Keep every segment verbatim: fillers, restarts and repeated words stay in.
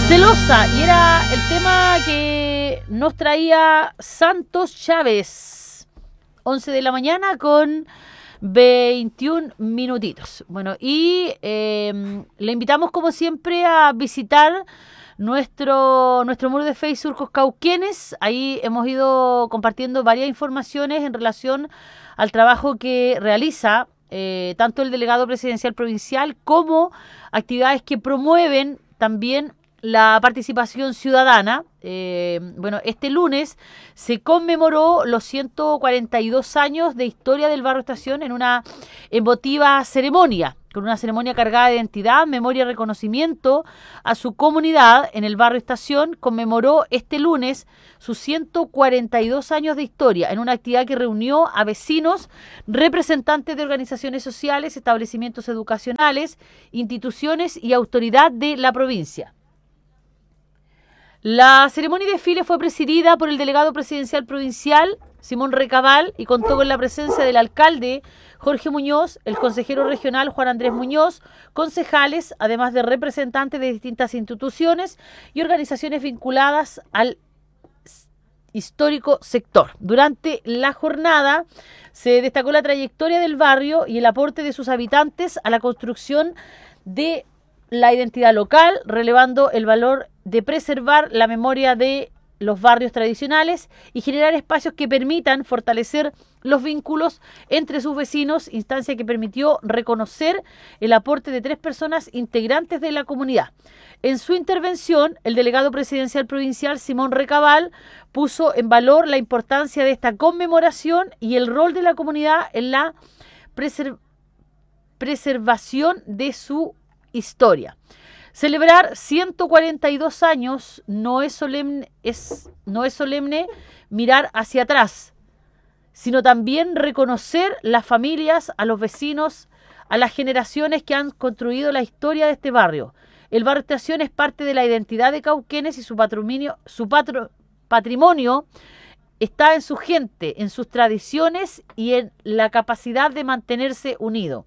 Celosa, y era el tema que nos traía Santos Chávez. once de la mañana con veintiún minutitos. Bueno, y eh, le invitamos como siempre a visitar nuestro, nuestro muro de Facebook Coscauquenes. Ahí hemos ido compartiendo varias informaciones en relación al trabajo que realiza eh, tanto el delegado presidencial provincial como actividades que promueven también la participación ciudadana. Eh, bueno, este lunes se conmemoró los ciento cuarenta y dos años de historia del Barrio Estación en una emotiva ceremonia, con una ceremonia cargada de identidad, memoria y reconocimiento a su comunidad. En el Barrio Estación conmemoró este lunes sus ciento cuarenta y dos años de historia en una actividad que reunió a vecinos, representantes de organizaciones sociales, establecimientos educacionales, instituciones y autoridad de la provincia. La ceremonia de desfile fue presidida por el delegado presidencial provincial, Simón Recabal, y contó con la presencia del alcalde Jorge Muñoz, el consejero regional Juan Andrés Muñoz, concejales, además de representantes de distintas instituciones y organizaciones vinculadas al histórico sector. Durante la jornada se destacó la trayectoria del barrio y el aporte de sus habitantes a la construcción de la identidad local, relevando el valor de preservar la memoria de los barrios tradicionales y generar espacios que permitan fortalecer los vínculos entre sus vecinos, instancia que permitió reconocer el aporte de tres personas integrantes de la comunidad. En su intervención, el delegado presidencial provincial, Simón Recabal, puso en valor la importancia de esta conmemoración y el rol de la comunidad en la preser- preservación de su historia. Celebrar ciento cuarenta y dos años no es solemne, es, no es solemne mirar hacia atrás, sino también reconocer las familias, a los vecinos, a las generaciones que han construido la historia de este barrio. El Barrio Estación es parte de la identidad de Cauquenes y su patrimonio, su patro, patrimonio está en su gente, en sus tradiciones y en la capacidad de mantenerse unido.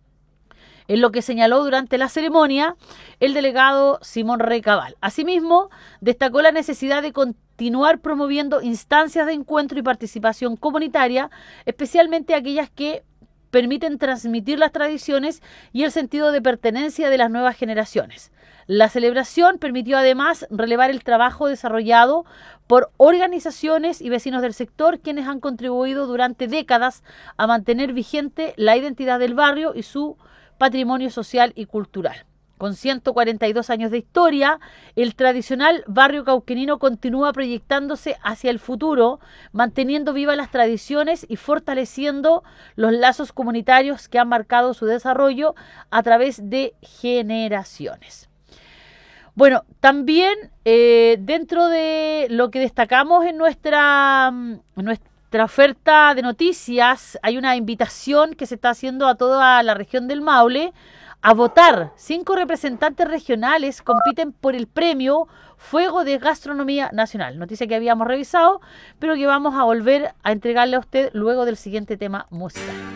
En lo que señaló durante la ceremonia el delegado Simón Recabal. Asimismo, destacó la necesidad de continuar promoviendo instancias de encuentro y participación comunitaria, especialmente aquellas que permiten transmitir las tradiciones y el sentido de pertenencia de las nuevas generaciones. La celebración permitió además relevar el trabajo desarrollado por organizaciones y vecinos del sector, quienes han contribuido durante décadas a mantener vigente la identidad del barrio y su patrimonio social y cultural. Con ciento cuarenta y dos años de historia, el tradicional barrio cauquenino continúa proyectándose hacia el futuro, manteniendo vivas las tradiciones y fortaleciendo los lazos comunitarios que han marcado su desarrollo a través de generaciones. Bueno, también eh, dentro de lo que destacamos en nuestra, en nuestra Nuestra oferta de noticias, hay una invitación que se está haciendo a toda la región del Maule a votar. Cinco representantes regionales compiten por el premio Fuego de Gastronomía Nacional. Noticia que habíamos revisado, pero que vamos a volver a entregarle a usted luego del siguiente tema musical.